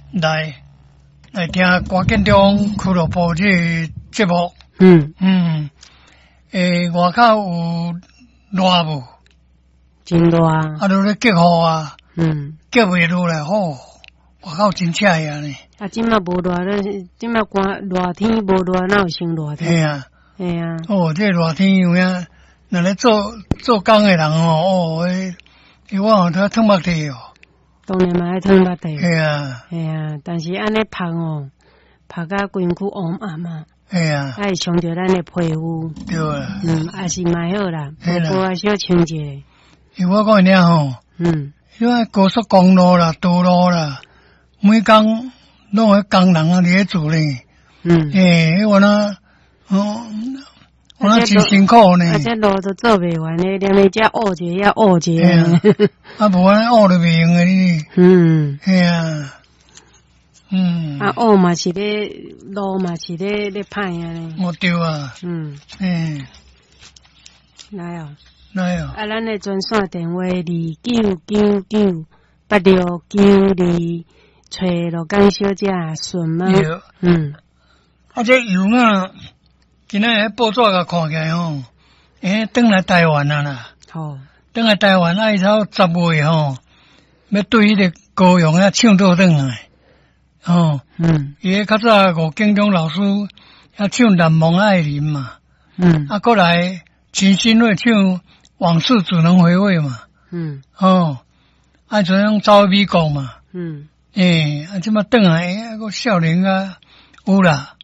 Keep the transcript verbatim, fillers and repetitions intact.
来来听郭建中俱乐部这个节目。 嗯嗯，诶，外口有热无？ 真热啊！ 啊，都咧结雨啊， 嗯， 结袂落来，吼、哦，外口真赤呀呢。 啊，即摆无热咧，即摆寒热天无热，哪有生热天？ 嘿啊， 嘿啊， 哦，这热天有影，若咧做做工诶人哦，哦，诶，我吼都痛目地哦。 当然嘛爱烫目地。 嘿啊， 嘿啊，但是安尼晒哦，晒甲规身躯乌暗啊， 嘿啊， 爱伤着咱诶皮肤。 对啦。 嗯，也是蛮好啦， 嘿啦不过小清洁。 因为我讲你吼， 嗯， 因为高速公路啦、道路啦，每工拢有工人啊伫咧做呢。 嗯， 诶，我那，哦，我那真辛苦呢。 啊，这路都做袂完咧，连迄只乌者也乌者。 啊，无安尼学都袂用诶呢。 嗯， 嘿啊，嗯。 啊，乌嘛是咧，路嘛是咧咧歹啊咧。 我对啊。 嗯， 诶， 来哦。 来哦。 啊，咱的专线电话二九九九八六九二，找罗江小姐顺吗？ 对。 嗯。 啊，这油啊，今仔日报纸甲看起来吼，诶，转来台湾啊啦。 好。 转来台湾爱超十月吼，要对迄个高雄遐唱倒转来。哦。 嗯。 伊个较早吴景中老师遐唱《难忘爱人》嘛。 嗯。 啊，过来陈新会唱《往事只能回味》嘛。 嗯。 哦。啊，就样走去美国嘛。 嗯。 诶、欸，啊，即马转来，啊，个少年啊，有啦。